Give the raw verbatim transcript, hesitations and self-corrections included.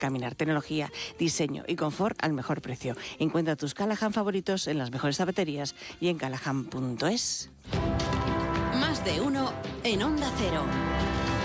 caminar. Tecnología, diseño y confort al mejor precio. Encuentra tus Callahan favoritos en las mejores zapaterías y en callahan punto es. Más de uno en Onda Cero.